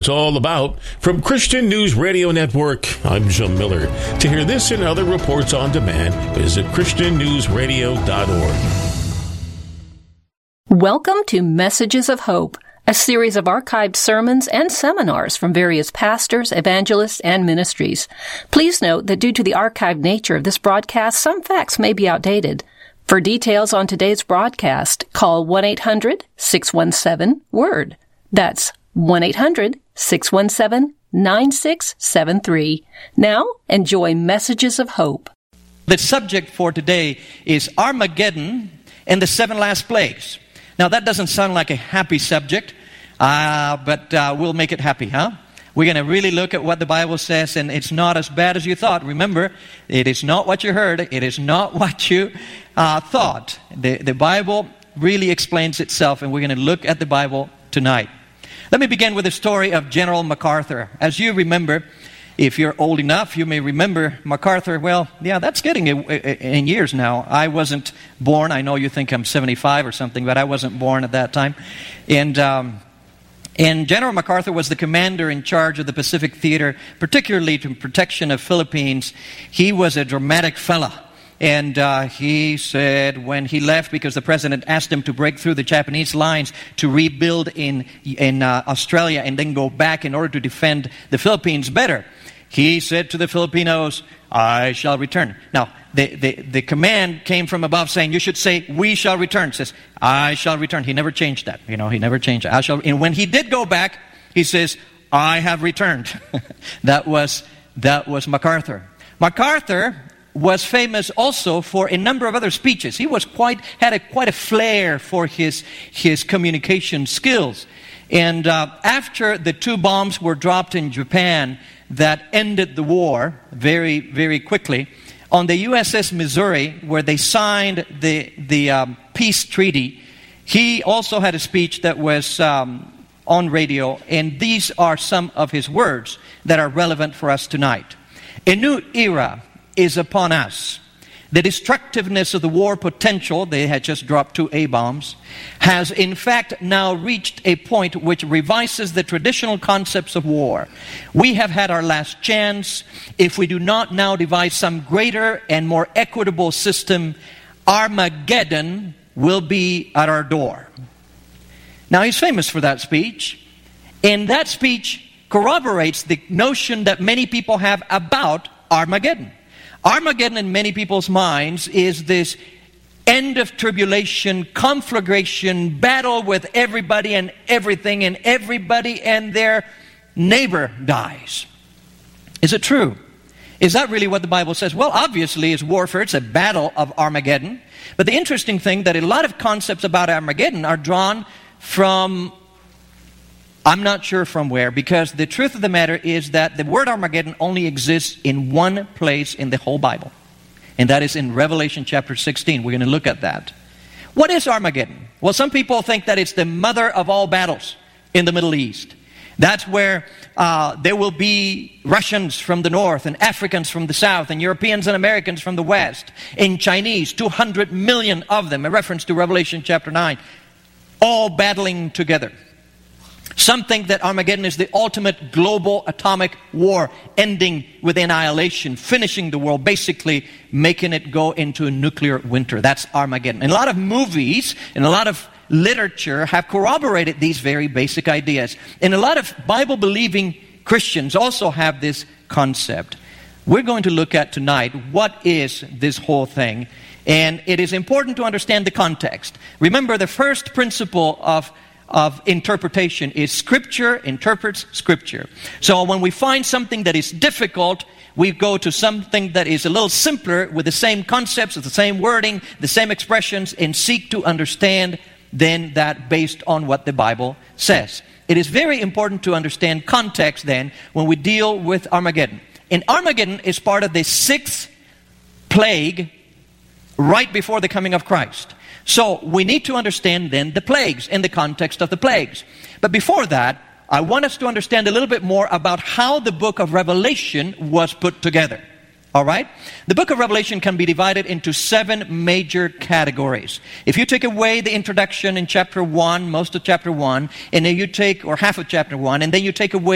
it's all about. From Christian News Radio Network, I'm Jim Miller. To hear this and other reports on demand, visit ChristianNewsRadio.org. Welcome to Messages of Hope, a series of archived sermons and seminars from various pastors, evangelists, and ministries. Please note that due to the archived nature of this broadcast, some facts may be outdated. For details on today's broadcast, call 1-800-617-WORD. That's 1-800-617-9673. Now, enjoy Messages of Hope. The subject for today is Armageddon and the 7 last plagues. Now, that doesn't sound like a happy subject, but we'll make it happy, huh? We're going to really look at what the Bible says, and it's not as bad as you thought. Remember, it is not what you heard. It is not what you thought. The Bible really explains itself, and we're going to look at the Bible tonight. Let me begin with the story of General MacArthur. As you remember, if you're old enough, you may remember MacArthur. Well, yeah, that's getting in years now. I wasn't born. I know you think I'm 75 or something, but I wasn't born at that time. And General MacArthur was the commander in charge of the Pacific Theater, particularly to protection of Philippines. He was a dramatic fella. And he said when he left, because the president asked him to break through the Japanese lines to rebuild in Australia and then go back in order to defend the Philippines better, he said to the Filipinos, "I shall return." Now, the command came from above saying, you should say, "We shall return." It says, "I shall return." He never changed that. He never changed it. And when he did go back, he says, "I have returned." That was MacArthur. MacArthur was famous also for a number of other speeches. He was had quite a flair for his communication skills. And after the 2 bombs were dropped in Japan that ended the war very, very quickly, on the USS Missouri, where they signed the peace treaty, he also had a speech that was on radio, and these are some of his words that are relevant for us tonight. "A new era is upon us. The destructiveness of the war potential," they had just dropped 2 A-bombs, "has in fact now reached a point which revises the traditional concepts of war. We have had our last chance. If we do not now devise some greater and more equitable system, Armageddon will be at our door." Now, he's famous for that speech, and that speech corroborates the notion that many people have about Armageddon. Armageddon in many people's minds is this end of tribulation, conflagration, battle with everybody and everything, and everybody and their neighbor dies. Is it true? Is that really what the Bible says? Well, obviously it's warfare. It's a battle of Armageddon. But the interesting thing that a lot of concepts about Armageddon are drawn from, I'm not sure from where, because the truth of the matter is that the word Armageddon only exists in one place in the whole Bible. And that is in Revelation chapter 16. We're going to look at that. What is Armageddon? Well, some people think that it's the mother of all battles in the Middle East. That's where there will be Russians from the north and Africans from the south and Europeans and Americans from the west and Chinese, 200 million of them, a reference to Revelation chapter 9, all battling together. Some think that Armageddon is the ultimate global atomic war, ending with annihilation, finishing the world, basically making it go into a nuclear winter. That's Armageddon. And a lot of movies and a lot of literature have corroborated these very basic ideas. And a lot of Bible-believing Christians also have this concept. We're going to look at tonight what is this whole thing. And it is important to understand the context. Remember, the first principle of interpretation is Scripture interprets Scripture. So when we find something that is difficult, we go to something that is a little simpler with the same concepts, with the same wording, the same expressions, and seek to understand then that based on what the Bible says. It is very important to understand context then when we deal with Armageddon. And Armageddon is part of the 6th plague right before the coming of Christ. So we need to understand then the plagues in the context of the plagues. But before that, I want us to understand a little bit more about how the book of Revelation was put together. All right? The book of Revelation can be divided into 7 major categories. If you take away the introduction in chapter 1, most of chapter 1, and then you take, or half of chapter 1, and then you take away